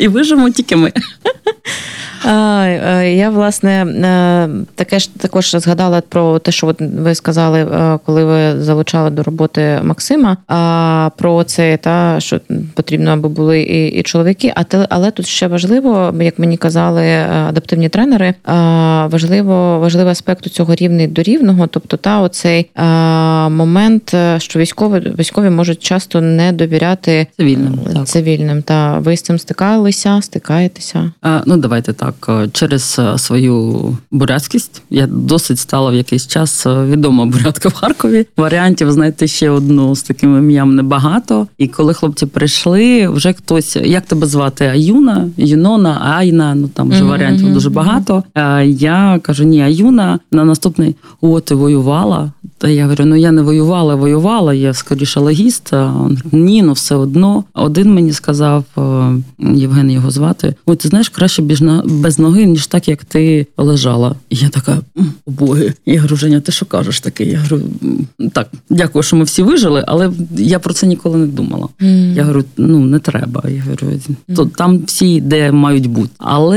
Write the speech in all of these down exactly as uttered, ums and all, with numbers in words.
І виживемо тільки ми. Я, власне, таке ж також згадала про те, що ви сказали, коли ви залучали до роботи Максима, про це, та, що потрібно, аби були і, і чоловіки, а те, але тут ще важливо, як мені казали адаптивні тренери, важливо, важливий аспект у цього рівний до рівного, тобто та оцей момент, що військові, військові можуть часто не довіряти цивільним. Так. цивільним. Та ви з цим стикалися, стикаєтеся? А, ну, давайте так. Через свою бурятськість я досить стала в якийсь час відома бурятка в Харкові. Варіантів знайти ще одну з таким ім'ям небагато. І коли хлопці прийшли, вже хтось, як тебе звати? Аюна, Юнона, Айна, ну там вже mm-hmm. варіантів дуже багато. А я кажу, ні, Аюна, на наступний, о, ти воювала? Та я говорю, ну я не воювала, воювала, я скоріше логіст. Ні, ну все одно. Один мені сказав, Євген його звати, ой, ти знаєш, краще без ноги, ніж так, як ти лежала. І я така, о боги. Я говорю, Женя, ти що кажеш таке? Я говорю, так, дякую, що ми всі вижили, але я про це ніколи не думала. Mm. Я говорю, ну не треба. Я говорю, то там всі де мають бути. Але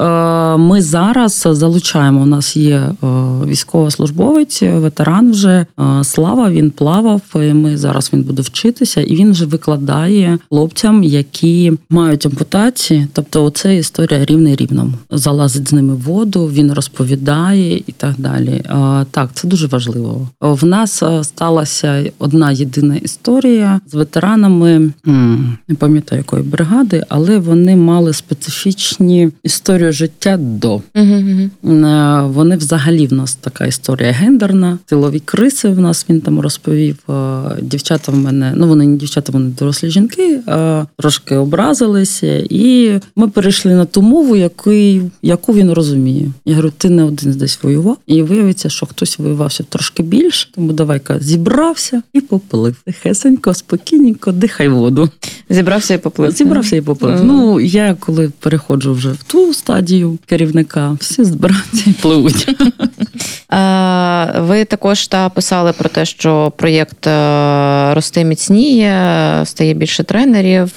е, ми зараз залучаємо, у нас є е, військовослужбовець, ветеран вже, е, Слава, він плавав, і ми зараз він буде вчитися, і він вже викладає хлопцям, які мають ампутації, тобто оце історія рівний рівному. Залазить з ними в воду, він розповідає і так далі. А, так, це дуже важливо. В нас сталася одна єдина історія з ветеранами, не пам'ятаю якої бригади, але вони мали специфічні історію життя до. Uh-huh. Вони взагалі в нас така історія гендерна, тилові криси в нас він там розповів. Дівчата в мене, ну вони не дівчата, вони дорослі жінки, трошки образилися, і ми перейшли на ту мову, яку, яку він розуміє. Я говорю, ти не один десь воював, і виявиться, що хтось воювався трошки більше, тому давай-ка зібрався і поплив. Тихесенько, спокійненько, дихай воду. Зібрався і поплив. Зібрався і поплив. Mm. Ну, я коли переходжу вже в ту стадію керівника, всі збираються і пливуть. Ви також та писали про те, що проєкт росте міцніє, стає більше тренерів.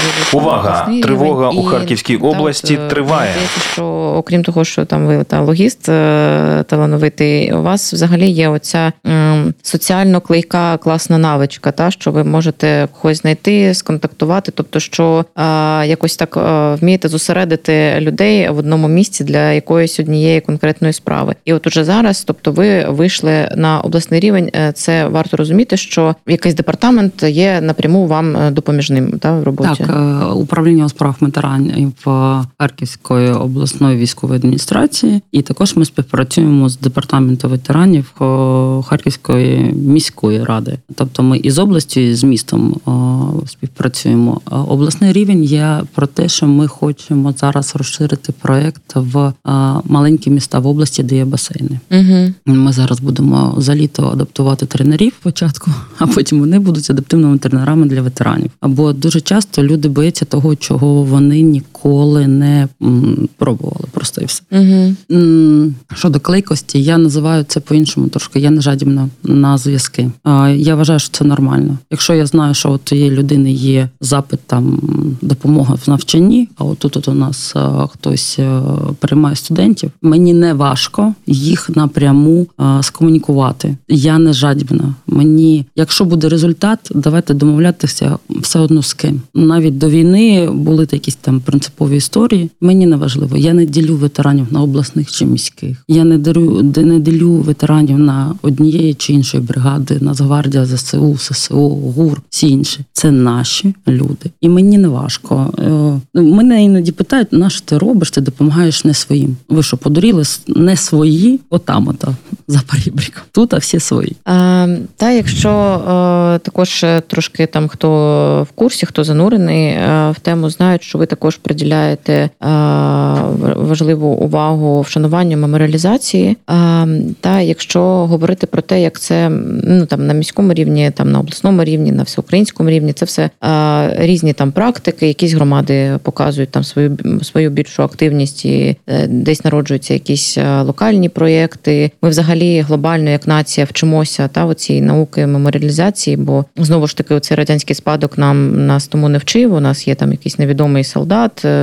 Увага! Тривога і, у Харківській області та, триває. Здається, що окрім того, що там ви та логіст талановитий, у вас взагалі є оця м, соціально клейка класна навичка, та, що ви можете когось знайти, сконтактувати, тобто, що а, якось так а, вмієте зосередити людей в одному місці для якоїсь однієї конкретної справи. І от уже зараз, тобто ви вийшли на обласний рівень, це варто розуміти, що якийсь департамент є напряму вам допоміжним, та, в роботі. Так, управління у справах ветеранів Харківської обласної військової адміністрації, і також ми співпрацюємо з департаментом ветеранів Харківської міської ради. Тобто ми із областю, і з містом співпрацюємо. Обласний рівень є про те, що ми хочемо зараз розширити проєкт в маленькі міста в області, де є басейни. Угу. Ми зараз будемо за літо адаптувати тренерів спочатку, а потім вони будуть адаптивними тренерами для ветеранів. Або дуже часто люди бояться того, чого вони ніколи не м, пробували. Просто і все. Угу. Щодо клейкості, я називаю це по-іншому трошки. Я не жадібна на зв'язки. Я вважаю, що це нормально. Якщо я знаю, що у тієї людини є запит, там, допомога в навчанні, а отут от у нас а, хтось а, приймає студентів, мені не важко їх напряму а, скомунікувати. Я не жадібна. Мені, якщо буде результат, давайте домовлятися все одно з ким. Навіть до війни були якісь там принципові історії. Мені не важливо. Я не ділю ветеранів на обласних чи міських. Я не ділю, не ділю ветеранів на однієї чи іншої бригади, Нацгвардія, ЗСУ, ССО, ГУР, всі інші. Це наші люди. І мені не важко. Мене іноді питають, на що ти робиш, ти допомагаєш не своїм. Ви що, подуріли? Не свої, отам, ота, за перебріком. Тут, а всі свої. А, та, якщо а, також трошки там, хто в курсі, хто занурений а, в тему, знають, що ви також приділяєте а, важливу увагу вшануванню меморіалізації. А, та, якщо говорити про те, як це ну, там, на міському рівні, там, на обласному рівні, на всеукраїнському рівні, це все а, різні там практики, якісь громади показують там свою, свою більшу активність і е, десь народжуються якісь локальні проєкти. Ми взагалі глобально, як нація, вчимося та, оцій науки меморіалізації, бо знову ж таки оцей радянський спадок нам нас тому не вчив. У нас є там якийсь невідомий солдат,